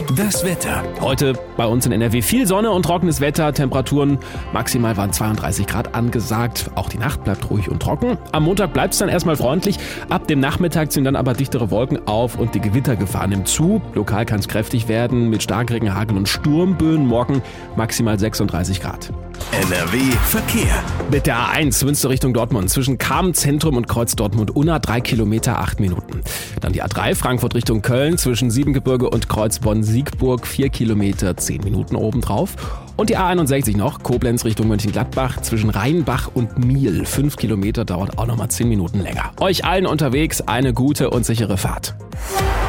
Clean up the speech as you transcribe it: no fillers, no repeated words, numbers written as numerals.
Das Wetter. Heute bei uns in NRW viel Sonne und trockenes Wetter. Temperaturen maximal waren 32 Grad angesagt. Auch die Nacht bleibt ruhig und trocken. Am Montag bleibt es dann erstmal freundlich. Ab dem Nachmittag ziehen dann aber dichtere Wolken auf und die Gewittergefahr nimmt zu. Lokal kann es kräftig werden mit Starkregen, Hagel und Sturmböen. Morgen maximal 36 Grad. NRW Verkehr. Mit der A1 Münster Richtung Dortmund zwischen Cham-Zentrum und Kreuz Dortmund-Unna 3 Kilometer 8 Minuten. Dann die A3 Frankfurt Richtung Köln zwischen Siebengebirge und Kreuz Bonn-Siegburg 4 Kilometer 10 Minuten obendrauf. Und die A61 noch, Koblenz Richtung Mönchengladbach zwischen Rheinbach und Miel 5 Kilometer dauert auch nochmal 10 Minuten länger. Euch allen unterwegs eine gute und sichere Fahrt.